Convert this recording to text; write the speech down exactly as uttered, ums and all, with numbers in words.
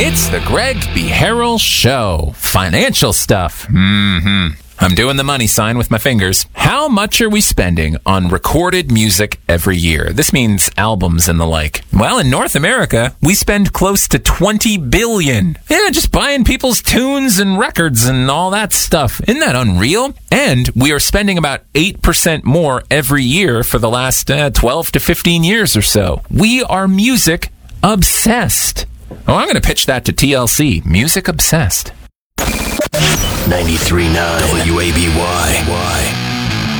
It's the Greg B. Harrell Show. Financial stuff. Mm-hmm. I'm doing the money sign with my fingers. How much are we spending on recorded music every year? This means albums and the like. Well, in North America, we spend close to twenty billion dollars. Yeah, just buying people's tunes and records and all that stuff. Isn't that unreal? And we are spending about eight percent more every year for the last uh, twelve to fifteen years or so. We are music obsessed. Oh, I'm going to pitch that to T L C. Music obsessed. ninety-three point nine W A B Y.